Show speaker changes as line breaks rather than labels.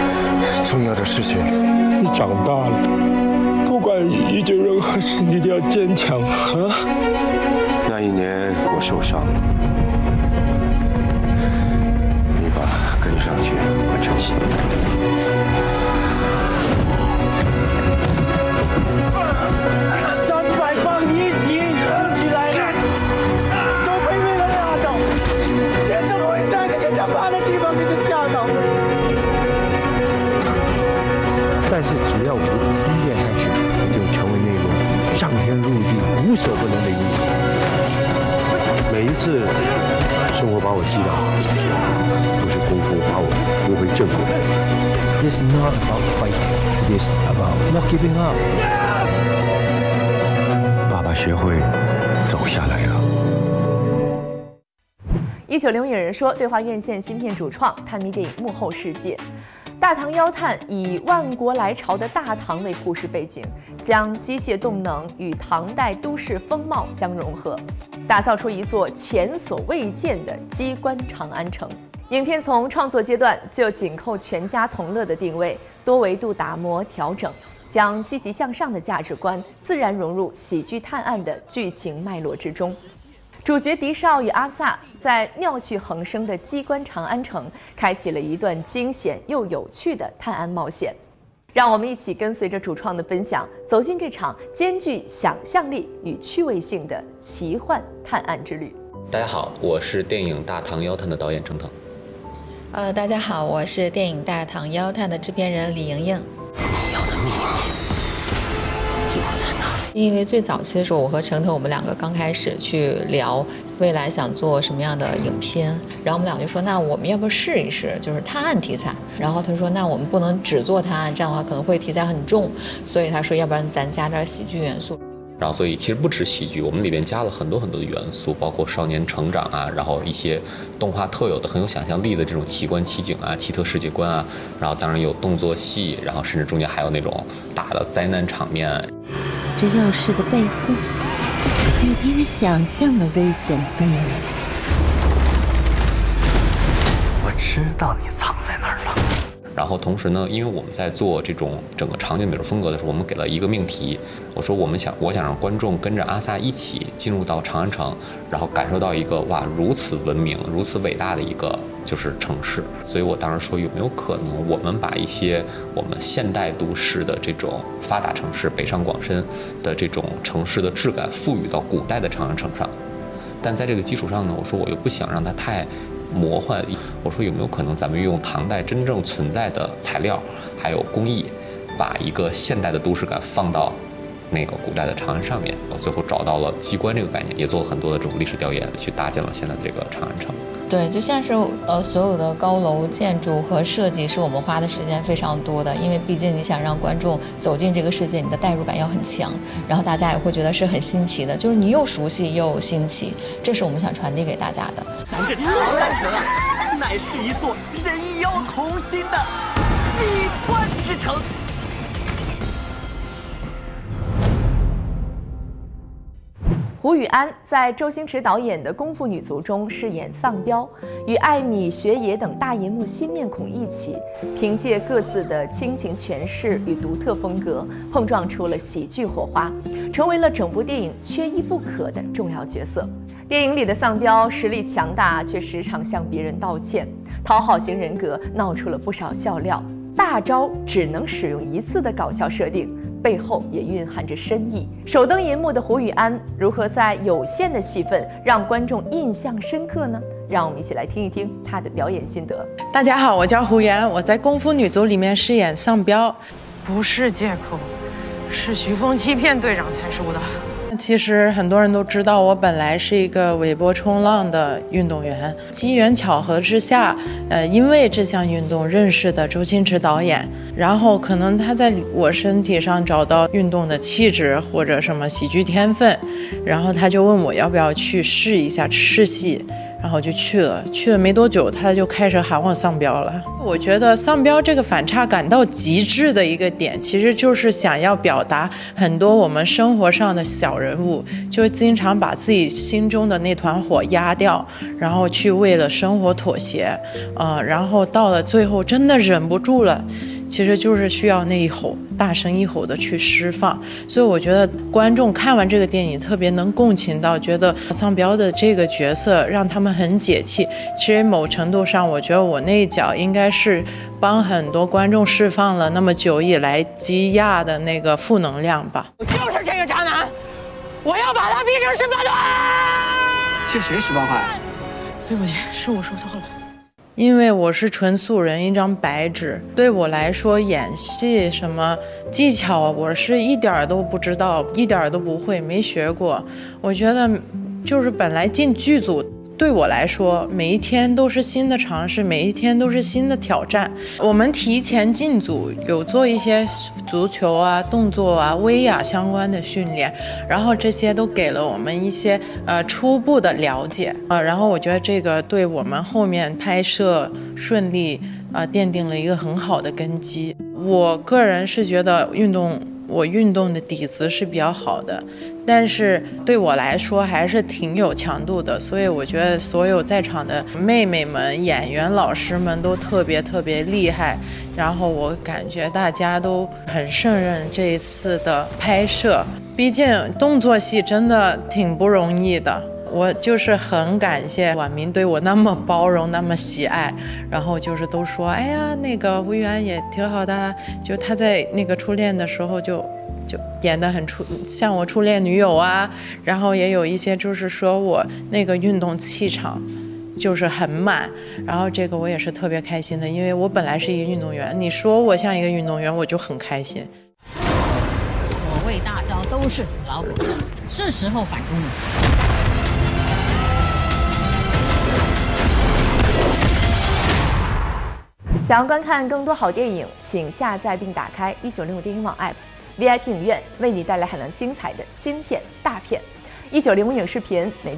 重要的事情。
你长大了，不管遇见任何事，你一定要坚强啊！
那一年我受伤了，你爸跟上去完成心愿。
300磅你已经动起来了，都被那个压倒，连这会在那个他妈的地方给他压倒。
但是只要我一恋下去，就成为那个上天入地、无所不能的英雄。每一次生活把我击倒，都是功夫把我扶回正轨。This is not about fighting. It is about not giving up. 爸爸学会走下来了。
1905有人说，对话院线新片主创探秘电影幕后世界。大唐妖探以万国来朝的大唐为故事背景，将机械动能与唐代都市风貌相融合，打造出一座前所未见的机关长安城。影片从创作阶段就紧扣全家同乐的定位，多维度打磨调整，将积极向上的价值观自然融入喜剧探案的剧情脉络之中。主角狄少与阿萨在妙趣横生的机关长安城，开启了一段惊险又有趣的探案冒险。让我们一起跟随着主创的分享，走进这场兼具想象力与趣味性的奇幻探案之旅。
大家好，我是电影《大唐妖探》的导演程腾。
大家好，我是电影《大唐妖探》的制片人李莹莹。
你要的秘密就在那里。
因为最早期的时候，我和程腾我们两个刚开始去聊未来想做什么样的影片，然后我们俩就说，那我们要不试一试，就是探案题材。然后他说，那我们不能只做探案，这样的话可能会题材很重，所以他说，要不然咱加点喜剧元素。
然后，所以其实不止喜剧，我们里面加了很多很多的元素，包括少年成长啊，然后一些动画特有的很有想象力的这种奇观奇景啊、奇特世界观啊，然后当然有动作戏，然后甚至中间还有那种大的灾难场面。
这钥匙的背后，还有比你想象的危险动物。
我知道你藏在哪儿了。
然后同时呢，因为我们在做这种整个场景美术风格的时候，我们给了一个命题，我说我想让观众跟着阿萨一起进入到长安城，然后感受到一个哇如此文明、如此伟大的一个就是城市。所以我当时说，有没有可能我们把一些我们现代都市的这种发达城市北上广深的这种城市的质感赋予到古代的长安城上？但在这个基础上呢，我说我又不想让它太魔幻，我说有没有可能咱们用唐代真正存在的材料还有工艺，把一个现代的都市感放到那个古代的长安上面。我最后找到了机关这个概念，也做了很多的这种历史调研，去搭建了现在的这个长安城。
对，就像是所有的高楼建筑和设计是我们花的时间非常多的，因为毕竟你想让观众走进这个世界，你的代入感要很强，然后大家也会觉得是很新奇的，就是你又熟悉又新奇，这是我们想传递给大家的。
咱这长安城啊，乃是一座人妖同心的机关之城。
胡宇安在周星驰导演的《功夫女足》中饰演丧彪，与艾米、雪野等大银幕新面孔一起，凭借各自的倾情诠释与独特风格，碰撞出了喜剧火花，成为了整部电影缺一不可的重要角色。电影里的丧彪实力强大，却时常向别人道歉，讨好型人格闹出了不少笑料，大招只能使用一次的搞笑设定，背后也蕴含着深意。首登银幕的胡宇安如何在有限的戏份让观众印象深刻呢？让我们一起来听一听他的表演心得。
大家好，我叫胡宇安，我在《功夫女足》里面饰演丧彪。
不是借口，是徐峰欺骗队长才输的。
其实很多人都知道，我本来是一个尾波冲浪的运动员，机缘巧合之下，因为这项运动认识的周星驰导演，然后可能他在我身体上找到运动的气质或者什么喜剧天分，然后他就问我要不要去试一下试戏， 然后就去了没多久，他就开始喊我丧彪了。我觉得丧彪这个反差感到极致的一个点，其实就是想要表达很多我们生活上的小人物，就经常把自己心中的那团火压掉，然后去为了生活妥协，然后到了最后真的忍不住了。其实就是需要那一吼，大声一吼的去释放。所以我觉得观众看完这个电影特别能共情到，觉得丧彪的这个角色让他们很解气。其实某程度上，我觉得我那一脚应该是帮很多观众释放了那么久以来积压的那个负能量吧。
我就是这个渣男，我要把他逼成18段。
是谁18块？
对不起，是我说错了。
因为我是纯素人，一张白纸，对我来说演戏什么技巧我是一点都不知道，一点都不会，没学过。我觉得就是本来进剧组对我来说每一天都是新的尝试，每一天都是新的挑战。我们提前进组有做一些足球啊、动作啊、威亚相关的训练，然后这些都给了我们一些初步的了解然后我觉得这个对我们后面拍摄顺利奠定了一个很好的根基。我个人是觉得我运动的底子是比较好的，但是对我来说还是挺有强度的，所以我觉得所有在场的妹妹们、演员老师们都特别厉害，然后我感觉大家都很胜任这一次的拍摄，毕竟动作戏真的挺不容易的。我就是很感谢婉明对我那么包容，那么喜爱，然后就是都说，哎呀，那个吴媛也挺好的，就她在那个初恋的时候就演得很像我初恋女友啊，然后也有一些就是说我那个运动气场就是很满，然后这个我也是特别开心的，因为我本来是一个运动员，你说我像一个运动员，我就很开心。
所谓大招都是纸老虎，是时候反攻了。
想要观看更多好电影，请下载并打开1965电影网 App VIP 影院，为你带来海量精彩的新片大片。1905影视频每